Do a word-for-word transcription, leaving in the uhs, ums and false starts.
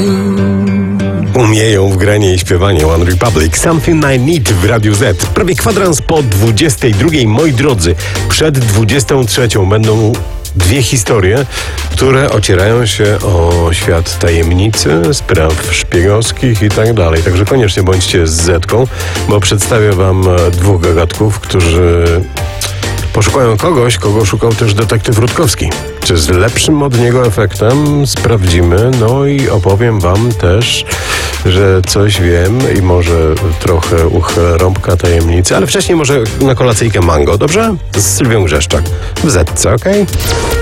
Umieją w granie i śpiewanie One Republic. Something I Need w Radiu Z. Prawie kwadrans po dwudziestej drugiej. Moi drodzy, przed dwudziestą trzecią będą dwie historie, które ocierają się o świat tajemnicy, spraw szpiegowskich i tak dalej. Także koniecznie bądźcie z Zetką, bo przedstawię wam dwóch gagatków, którzy poszukają kogoś, kogo szukał też detektyw Rutkowski. Czy z lepszym od niego efektem? Sprawdzimy. No i opowiem wam też, że coś wiem i może trochę uchylę rąbka tajemnicy, ale wcześniej może na kolacyjkę mango, dobrze? Z Sylwią Grzeszczak w Zetce, okej? Okay?